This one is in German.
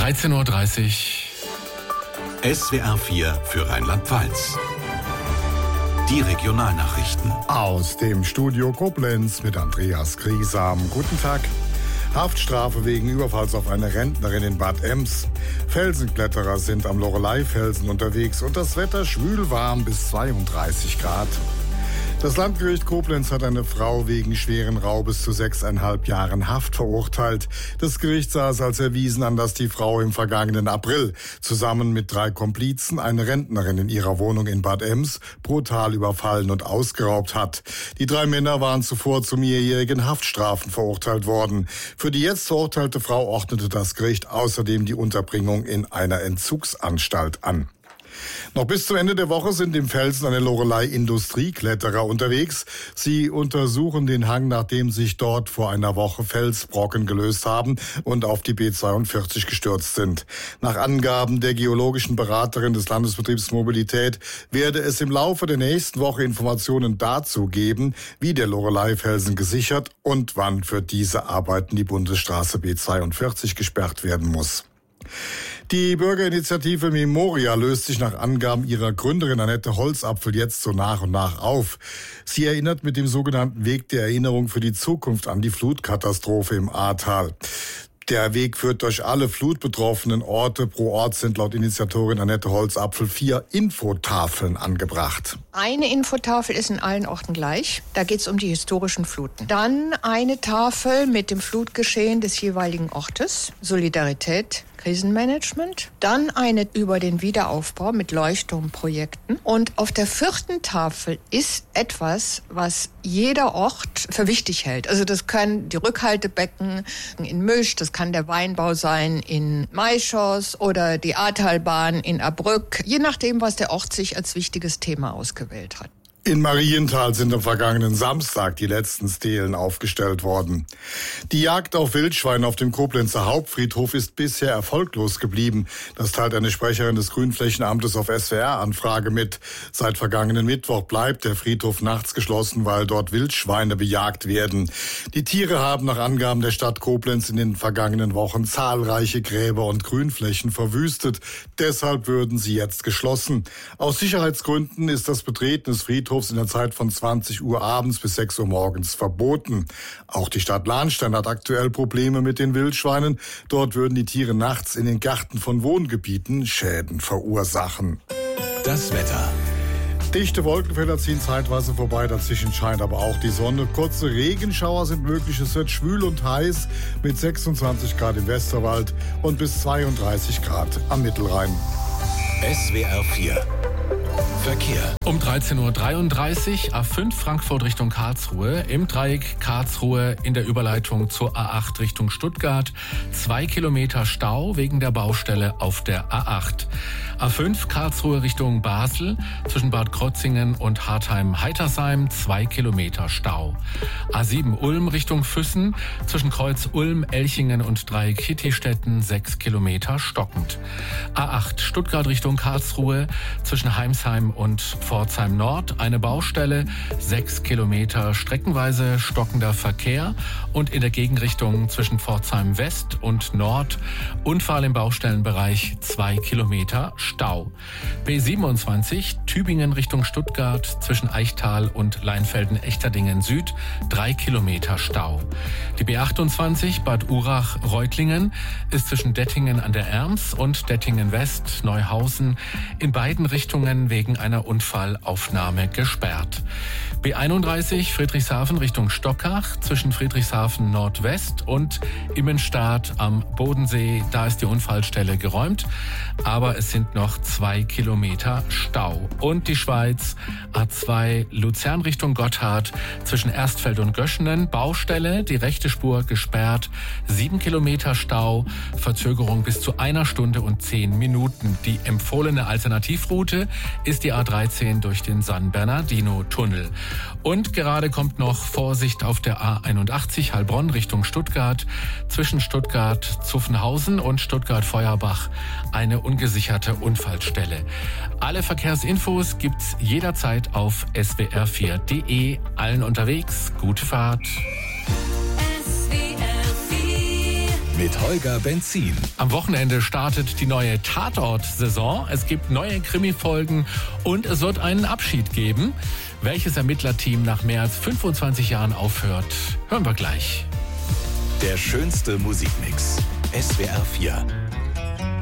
13:30 Uhr. SWR 4 für Rheinland-Pfalz. Die Regionalnachrichten. Aus dem Studio Koblenz mit Andreas Griesam. Guten Tag. Haftstrafe wegen Überfalls auf eine Rentnerin in Bad Ems. Felsenkletterer sind am Loreleyfelsen unterwegs und das Wetter schwül warm bis 32 Grad. Das Landgericht Koblenz hat eine Frau wegen schweren Raubes zu 6,5 Jahren Haft verurteilt. Das Gericht sah es als erwiesen an, dass die Frau im vergangenen April zusammen mit 3 Komplizen eine Rentnerin in ihrer Wohnung in Bad Ems brutal überfallen und ausgeraubt hat. Die 3 Männer waren zuvor zu mehrjährigen Haftstrafen verurteilt worden. Für die jetzt verurteilte Frau ordnete das Gericht außerdem die Unterbringung in einer Entzugsanstalt an. Noch bis zum Ende der Woche sind im Felsen eine Loreley-Industriekletterer unterwegs. Sie untersuchen den Hang, nachdem sich dort vor einer Woche Felsbrocken gelöst haben und auf die B42 gestürzt sind. Nach Angaben der geologischen Beraterin des Landesbetriebs Mobilität werde es im Laufe der nächsten Woche Informationen dazu geben, wie der Loreley-Felsen gesichert und wann für diese Arbeiten die Bundesstraße B42 gesperrt werden muss. Die Bürgerinitiative Memoria löst sich nach Angaben ihrer Gründerin Annette Holzapfel jetzt so nach und nach auf. Sie erinnert mit dem sogenannten Weg der Erinnerung für die Zukunft an die Flutkatastrophe im Ahrtal. Der Weg führt durch alle flutbetroffenen Orte. Pro Ort sind laut Initiatorin Annette Holzapfel 4 Infotafeln angebracht. Eine Infotafel ist in allen Orten gleich. Da geht es um die historischen Fluten. Dann eine Tafel mit dem Flutgeschehen des jeweiligen Ortes. Solidarität, Krisenmanagement. Dann eine über den Wiederaufbau mit Leuchtturmprojekten. Und auf der 4. Tafel ist etwas, was jeder Ort für wichtig hält. Also das können die Rückhaltebecken in Misch, das kann der Weinbau sein in Maischos oder die Ahrtalbahn in Abrück. Je nachdem, was der Ort sich als wichtiges Thema ausgewählt hat. In Marienthal sind am vergangenen Samstag die letzten Stelen aufgestellt worden. Die Jagd auf Wildschweine auf dem Koblenzer Hauptfriedhof ist bisher erfolglos geblieben. Das teilt eine Sprecherin des Grünflächenamtes auf SWR-Anfrage mit. Seit vergangenen Mittwoch bleibt der Friedhof nachts geschlossen, weil dort Wildschweine bejagt werden. Die Tiere haben nach Angaben der Stadt Koblenz in den vergangenen Wochen zahlreiche Gräber und Grünflächen verwüstet. Deshalb würden sie jetzt geschlossen. Aus Sicherheitsgründen ist das Betreten des Friedhofs in der Zeit von 20 Uhr abends bis 6 Uhr morgens verboten. Auch die Stadt Lahnstein hat aktuell Probleme mit den Wildschweinen. Dort würden die Tiere nachts in den Gärten von Wohngebieten Schäden verursachen. Das Wetter. Dichte Wolkenfelder ziehen zeitweise vorbei, dazwischen scheint aber auch die Sonne. Kurze Regenschauer sind möglich, es wird schwül und heiß mit 26 Grad im Westerwald und bis 32 Grad am Mittelrhein. SWR 4 Verkehr. Um 13:33 Uhr A5 Frankfurt Richtung Karlsruhe, im Dreieck Karlsruhe in der Überleitung zur A8 Richtung Stuttgart. 2 Kilometer Stau wegen der Baustelle auf der A8. A5 Karlsruhe Richtung Basel, zwischen Bad Krozingen und Hartheim-Heitersheim 2 Kilometer Stau. A7 Ulm Richtung Füssen, zwischen Kreuz Ulm, Elchingen und Dreieck Hittistetten 6 Kilometer stockend. A8 Stuttgart Richtung Karlsruhe, zwischen Heimsheim und Pforzheim Nord eine Baustelle, 6 Kilometer streckenweise stockender Verkehr und in der Gegenrichtung zwischen Pforzheim West und Nord Unfall im Baustellenbereich 2 Kilometer Stau. B27 Tübingen Richtung Stuttgart zwischen Eichtal und Leinfelden-Echterdingen Süd 3 Kilometer Stau. Die B28 Bad Urach-Reutlingen ist zwischen Dettingen an der Erms und Dettingen West Neuhausen in beiden Richtungen wegen einer Unfallaufnahme gesperrt. B31 Friedrichshafen Richtung Stockach zwischen Friedrichshafen Nordwest und Immenstadt am Bodensee. Da ist die Unfallstelle geräumt, aber es sind noch 2 Kilometer Stau. Und die Schweiz A2 Luzern Richtung Gotthard zwischen Erstfeld und Göschenen. Baustelle, die rechte Spur gesperrt, 7 Kilometer Stau, Verzögerung bis zu 1 Stunde und 10 Minuten. Die empfohlene Alternativroute ist die A13 durch den San Bernardino-Tunnel. Und gerade kommt noch Vorsicht auf der A81 Heilbronn Richtung Stuttgart. Zwischen Stuttgart-Zuffenhausen und Stuttgart-Feuerbach eine ungesicherte Unfallstelle. Alle Verkehrsinfos gibt's jederzeit auf swr4.de. Allen unterwegs, gute Fahrt. Mehr mit Holger Benzin. Am Wochenende startet die neue Tatort-Saison. Es gibt neue Krimi-Folgen und es wird einen Abschied geben. Welches Ermittlerteam nach mehr als 25 Jahren aufhört, hören wir gleich. Der schönste Musikmix. SWR 4.